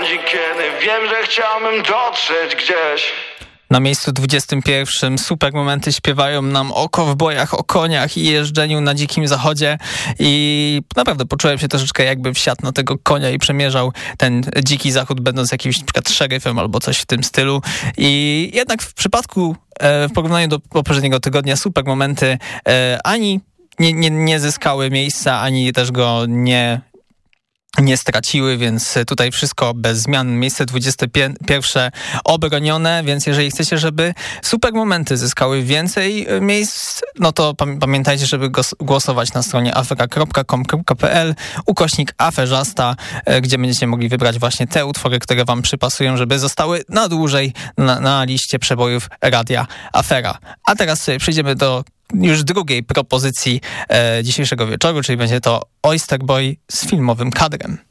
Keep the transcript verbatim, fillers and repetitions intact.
przychodzi, kiedy wiem, że chciałbym dotrzeć gdzieś. Na miejscu dwudziestym pierwszym super momenty śpiewają nam o kowbojach, o koniach i jeżdżeniu na dzikim zachodzie i naprawdę poczułem się troszeczkę jakby wsiadł na tego konia i przemierzał ten dziki zachód, będąc jakimś na przykład szeryfem albo coś w tym stylu. I jednak w przypadku, w porównaniu do poprzedniego tygodnia, super momenty ani nie, nie, nie zyskały miejsca, ani też go nie nie straciły, więc tutaj wszystko bez zmian. Miejsce dwudzieste pierwsze obronione, więc jeżeli chcecie, żeby super momenty zyskały więcej miejsc, no to pamiętajcie, żeby głosować na stronie afera kropka com kropka pe el ukośnik aferzasta, gdzie będziecie mogli wybrać właśnie te utwory, które wam przypasują, żeby zostały na dłużej na, na liście przebojów Radia Afera. A teraz przejdziemy do już drugiej propozycji e, dzisiejszego wieczoru, czyli będzie to Oyster Boy z filmowym kadrem.